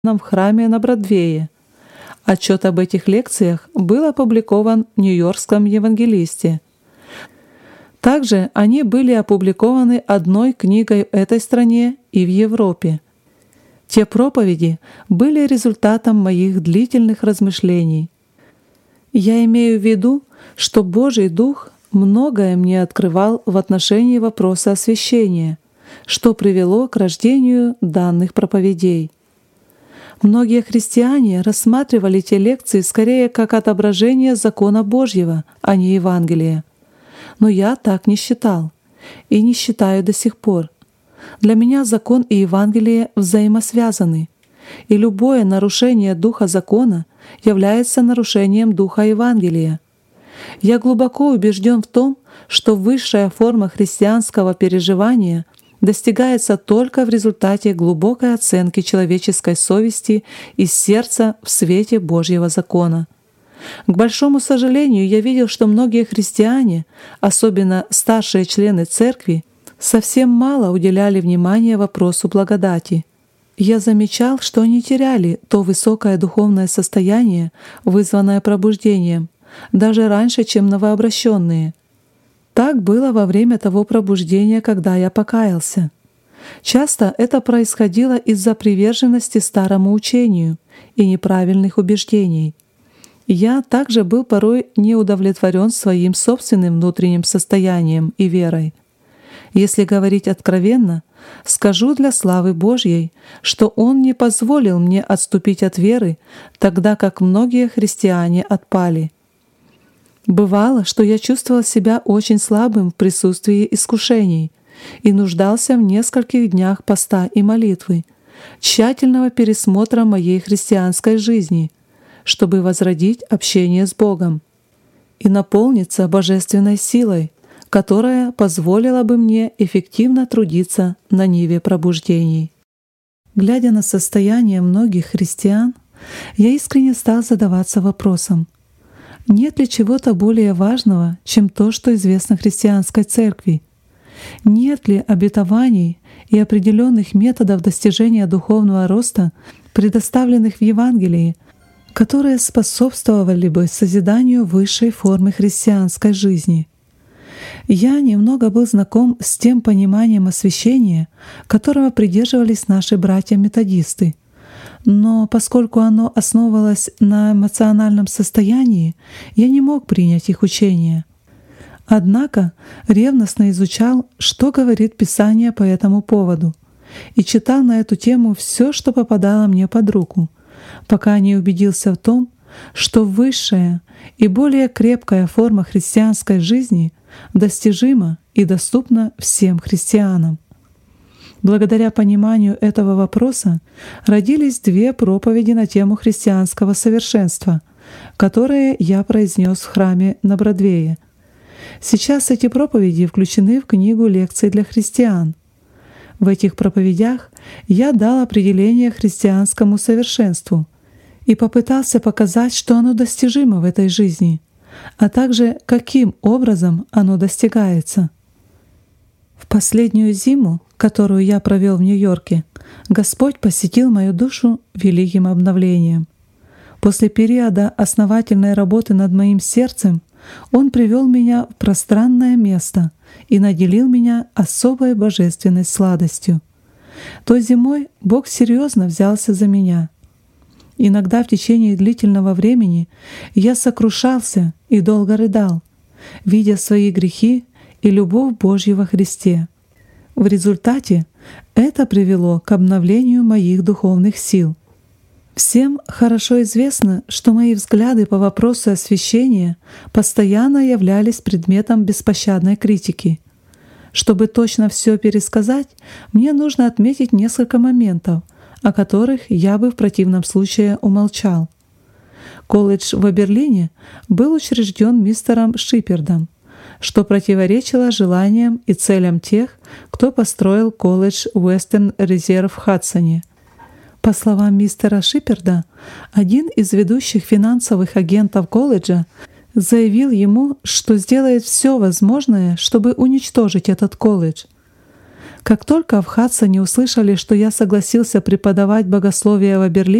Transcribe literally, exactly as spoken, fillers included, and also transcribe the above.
в храме на Бродвее. Отчет об этих лекциях был опубликован в Нью-Йоркском Евангелисте. Также они были опубликованы одной книгой в этой стране и в Европе. Те проповеди были результатом моих длительных размышлений. Я имею в виду, что Божий Дух многое мне открывал в отношении вопроса освящения, что привело к рождению данных проповедей. Многие христиане рассматривали те лекции скорее как отображение закона Божьего, а не Евангелия. Но я так не считал и не считаю до сих пор. Для меня закон и Евангелие взаимосвязаны, и любое нарушение духа закона является нарушением духа Евангелия. Я глубоко убежден в том, что высшая форма христианского переживания достигается только в результате глубокой оценки человеческой совести и сердца в свете Божьего закона. К большому сожалению, я видел, что многие христиане, особенно старшие члены церкви, совсем мало уделяли внимания вопросу благодати. Я замечал, что они теряли то высокое духовное состояние, вызванное пробуждением, даже раньше, чем новообращенные. Так было во время того пробуждения, когда я покаялся. Часто это происходило из-за приверженности старому учению и неправильных убеждений. Я также был порой не удовлетворен своим собственным внутренним состоянием и верой. Если говорить откровенно, скажу для славы Божьей, что Он не позволил мне отступить от веры, тогда как многие христиане отпали. Бывало, что я чувствовал себя очень слабым в присутствии искушений и нуждался в нескольких днях поста и молитвы, тщательного пересмотра моей христианской жизни, чтобы возродить общение с Богом и наполниться божественной силой, которая позволила бы мне эффективно трудиться на ниве пробуждений. Глядя на состояние многих христиан, я искренне стал задаваться вопросом: нет ли чего-то более важного, чем то, что известно христианской церкви? Нет ли обетований и определенных методов достижения духовного роста, предоставленных в Евангелии, которые способствовали бы созиданию высшей формы христианской жизни? Я немного был знаком с тем пониманием освящения, которого придерживались наши братья-методисты. Но поскольку оно основывалось на эмоциональном состоянии, я не мог принять их учение. Однако ревностно изучал, что говорит Писание по этому поводу, и читал на эту тему все, что попадало мне под руку, пока не убедился в том, что высшая и более крепкая форма христианской жизни достижима и доступна всем христианам. Благодаря пониманию этого вопроса родились две проповеди на тему христианского совершенства, которые я произнес в храме на Бродвее. Сейчас эти проповеди включены в книгу лекций для христиан. В этих проповедях я дал определение христианскому совершенству и попытался показать, что оно достижимо в этой жизни, а также каким образом оно достигается. В последнюю зиму, которую я провел в Нью-Йорке, Господь посетил мою душу великим обновлением. После периода основательной работы над моим сердцем Он привел меня в пространное место и наделил меня особой божественной сладостью. Той зимой Бог серьезно взялся за меня. Иногда в течение длительного времени я сокрушался и долго рыдал, видя свои грехи и любовь Божью во Христе. В результате это привело к обновлению моих духовных сил. Всем хорошо известно, что мои взгляды по вопросу освящения постоянно являлись предметом беспощадной критики. Чтобы точно все пересказать, мне нужно отметить несколько моментов, о которых я бы в противном случае умолчал. Колледж в Берлине был учрежден мистером Шипердом, что противоречило желаниям и целям тех, кто построил колледж Western Reserve в Хадсоне. По словам мистера Шиперда, один из ведущих финансовых агентов колледжа заявил ему, что сделает все возможное, чтобы уничтожить этот колледж. Как только в Хадсоне услышали, что я согласился преподавать богословие в Аберлине,